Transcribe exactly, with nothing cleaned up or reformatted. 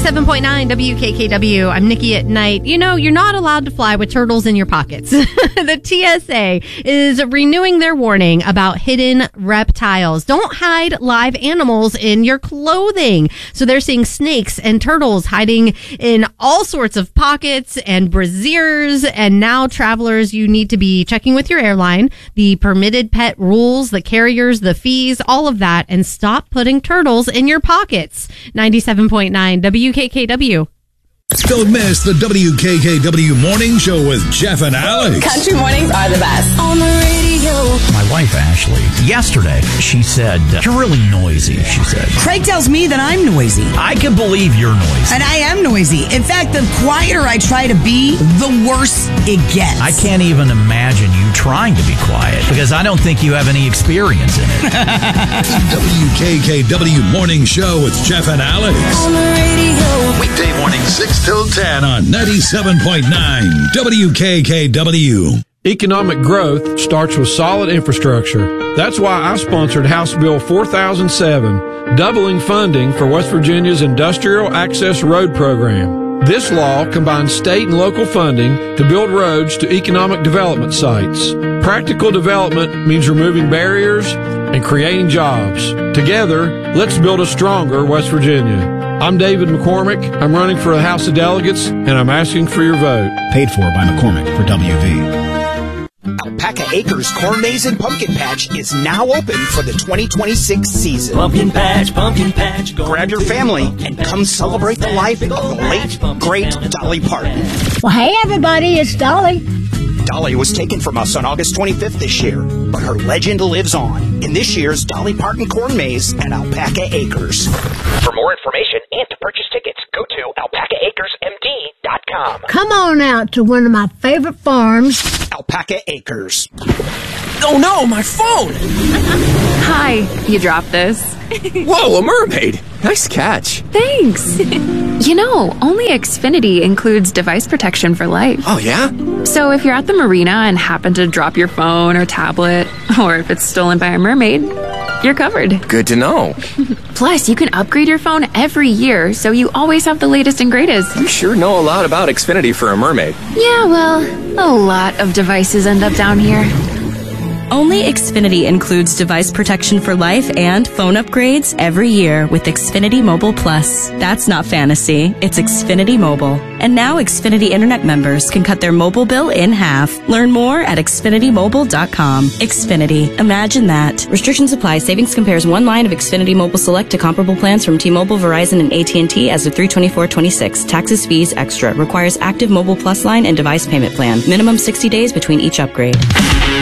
ninety-seven point nine W K K W. I'm Nikki at Night. You know, you're not allowed to fly with turtles in your pockets. The T S A is renewing their warning about hidden reptiles. Don't hide live animals in your clothing. So they're seeing snakes and turtles hiding in all sorts of pockets and brassieres. And now, travelers, you need to be checking with your airline, the permitted pet rules, the carriers, the fees, all of that, and stop putting turtles in your pockets. ninety-seven point nine W K K W. Don't miss the W K K W Morning Show with Jeff and Alex. Country mornings are the best. On the radio. My wife, Ashley, yesterday, she said, "You're really noisy," she said. Craig tells me that I'm noisy. I can believe you're noisy. And I am noisy. In fact, the quieter I try to be, the worse it gets. I can't even imagine you trying to be quiet because I don't think you have any experience in it. W K K W Morning Show with Jeff and Alex. On the radio. Weekday morning six till ten on ninety-seven point nine W K K W. Economic growth starts with solid infrastructure. That's why I sponsored House Bill four thousand seven, doubling funding for West Virginia's Industrial Access Road Program. This law combines state and local funding to build roads to economic development sites. Practical development means removing barriers and creating jobs. Together, let's build a stronger West Virginia. I'm David McCormick. I'm running for the House of Delegates, and I'm asking for your vote. Paid for by McCormick for W V. Alpaca Acres Corn Maze and Pumpkin Patch is now open for the twenty twenty-six season. Pumpkin patch, pumpkin patch. Grab your family and come celebrate the life of the late, great Dolly Parton. Well, hey, everybody, it's Dolly. Dolly was taken from us on August twenty-fifth this year, but her legend lives on in this year's Dolly Parton Corn Maze at Alpaca Acres. For more information and to purchase tickets, go to alpaca acres m d dot com. Come on out to one of my favorite farms. Alpaca Acres. Oh no, my phone! Hi, you dropped this. Whoa, a mermaid! Nice catch. Thanks. You know, only Xfinity includes device protection for life. Oh, yeah? So if you're at the marina and happen to drop your phone or tablet, or if it's stolen by a mermaid, you're covered. Good to know. Plus, you can upgrade your phone every year, so you always have the latest and greatest. You sure know a lot about Xfinity for a mermaid. Yeah, well, a lot of devices end up down here. Only Xfinity includes device protection for life and phone upgrades every year with Xfinity Mobile Plus. That's not fantasy, it's Xfinity Mobile. And now Xfinity Internet members can cut their mobile bill in half. Learn more at xfinity mobile dot com. Xfinity. Imagine that. Restrictions apply. Savings compares one line of Xfinity Mobile Select to comparable plans from T-Mobile, Verizon, and A T and T as of three twenty-four twenty-six. Taxes, fees, extra. Requires active Mobile Plus line and device payment plan. Minimum sixty days between each upgrade.